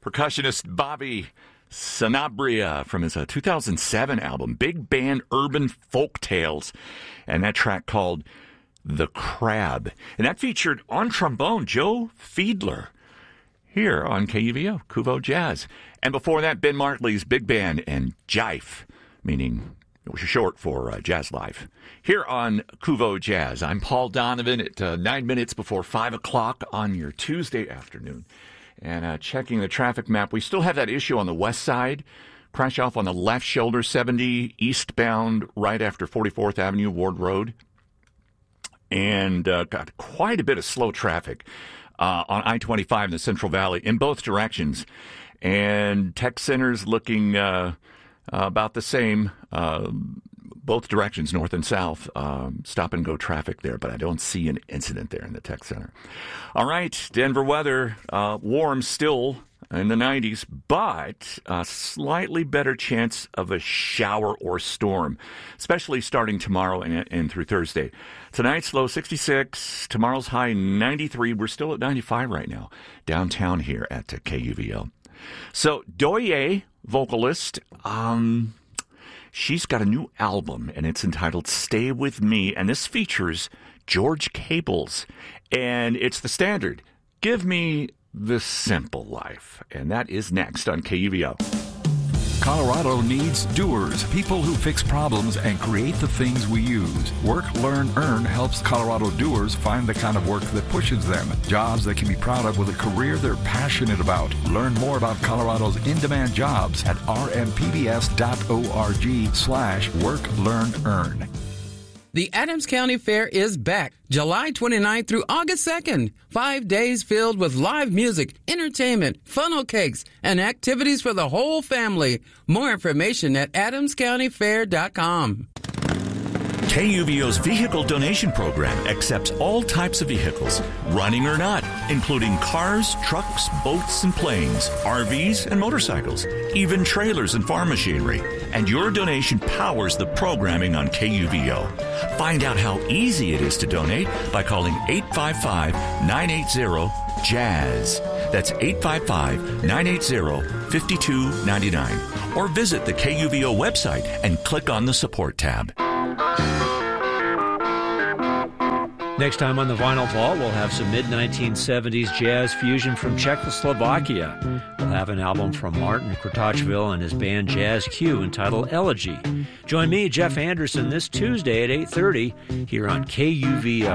percussionist Bobby Sanabria from his 2007 album, Big Band Urban Folk Tales, and that track called The Crab. And that featured on trombone Joe Fiedler here on KUVO, Kuvo Jazz. And before that, Ben Markley's Big Band and Jive, meaning it was short for Jazz Live. Here on Kuvo Jazz, I'm Paul Donovan at 9 minutes before 5 o'clock on your Tuesday afternoon. And checking the traffic map, we still have that issue on the west side. Crash off on the left shoulder, 70 eastbound right after 44th Avenue, Ward Road. And got quite a bit of slow traffic on I-25 in the Central Valley in both directions. And tech centers looking about the same, both directions, north and south. Stop-and-go traffic there, but I don't see an incident there in the tech center. All right, Denver weather, warm still in the 90s, but a slightly better chance of a shower or storm, especially starting tomorrow and through Thursday. Tonight's low 66, tomorrow's high 93. We're still at 95 right now, downtown here at KUVO. So, Doye, vocalist, she's got a new album, and it's entitled Stay With Me, and this features George Cables, and it's the standard, Give Me the Simple Life, and that is next on KUVO. Colorado needs doers, people who fix problems and create the things we use. Work, Learn, Earn helps Colorado doers find the kind of work that pushes them. Jobs they can be proud of with a career they're passionate about. Learn more about Colorado's in-demand jobs at rmpbs.org/Work, Learn, Earn. The Adams County Fair is back, July 29th through August 2nd. 5 days filled with live music, entertainment, funnel cakes, and activities for the whole family. More information at adamscountyfair.com. KUVO's vehicle donation program accepts all types of vehicles, running or not, including cars, trucks, boats, and planes, RVs, and motorcycles, even trailers and farm machinery. And your donation powers the programming on KUVO. Find out how easy it is to donate by calling 855-980-JAZZ. That's 855-980-5299. Or visit the KUVO website and click on the support tab. Next time on the Vinyl Vault, we'll have some mid-1970s jazz fusion from Czechoslovakia. We'll have an album from Martin Kratochvil and his band Jazz Q entitled Elegy. Join me, Jeff Anderson, this Tuesday at 8:30 here on KUVO.